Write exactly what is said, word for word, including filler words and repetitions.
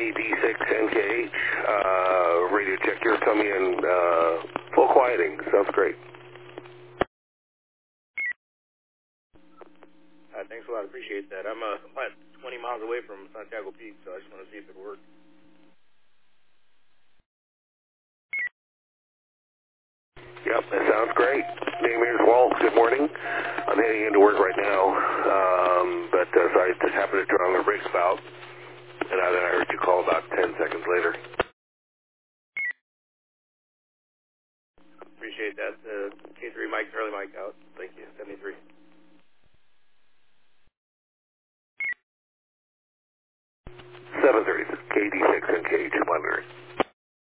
D six N K H, uh, radio check here, tell me in, uh, full quieting, sounds great. Uh, thanks a lot, appreciate that. I'm uh, about twenty miles away from Santiago Peak, so I just want to see if it works. Yep, that sounds great. Name here's Walt, good morning. I'm heading into work right now, um, but uh, sorry, just happened to turn on the rig spout, and I, then I heard you call about ten seconds later. Appreciate that. Uh, K three Mike, Charlie Mike out. Thank you, seventy-three. seven thirty, K D six N K H, monitoring.